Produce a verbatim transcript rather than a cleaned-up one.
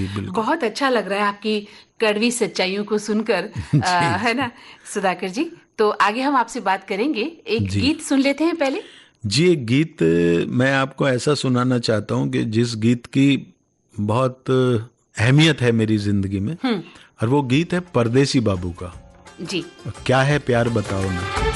जी बिल्कुल। बहुत अच्छा लग रहा है आपकी कड़वी सच्चाइयों को सुनकर, आ, है ना सुधाकर जी। तो आगे हम आपसे बात करेंगे, एक जी गीत सुन लेते हैं पहले। जी एक गीत मैं आपको ऐसा सुनाना चाहता हूँ कि जिस गीत की बहुत अहमियत है मेरी जिंदगी में, हम्म। और वो गीत है परदेसी बाबू का। जी। क्या है प्यार बताओ ना।